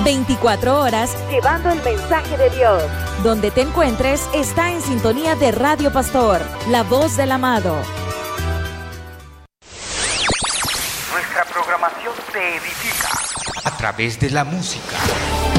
24 horas llevando el mensaje de Dios. Donde te encuentres, está en sintonía de Radio Pastor, la voz del amado. Nuestra programación te edifica a través de la música.